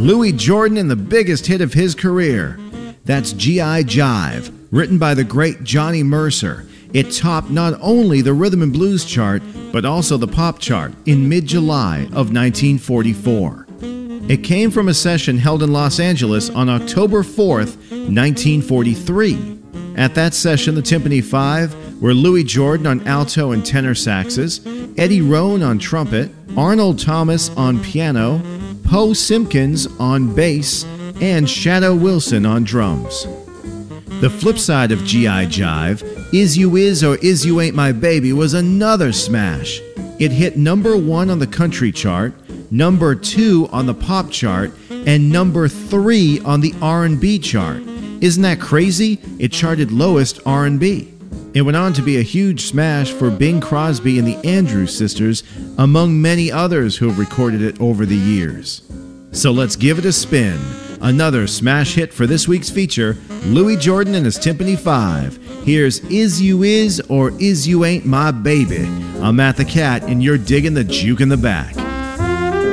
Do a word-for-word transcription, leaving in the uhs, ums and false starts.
Louis Jordan and the biggest hit of his career. That's G I Jive, written by the great Johnny Mercer. It topped not only the rhythm and blues chart, but also the pop chart in mid-July of nineteen forty-four. It came from a session held in Los Angeles on October fourth, nineteen forty-three. At that session, the Tympany Five were Louis Jordan on alto and tenor saxes, Eddie Roan on trumpet, Arnold Thomas on piano, Poe Simpkins on bass, and Shadow Wilson on drums. The flip side of G I Jive, Is You Is or Is You Ain't My Baby, was another smash. It hit number one on the country chart, number two on the pop chart, and number three on the R and B chart. Isn't that crazy? It charted lowest R and B. It went on to be a huge smash for Bing Crosby and the Andrews Sisters, among many others who have recorded it over the years. So let's give it a spin. Another smash hit for this week's feature, Louis Jordan and his Tympany Five. Here's Is You Is or Is You Ain't My Baby. I'm Matt the Cat, and you're digging the juke in the back.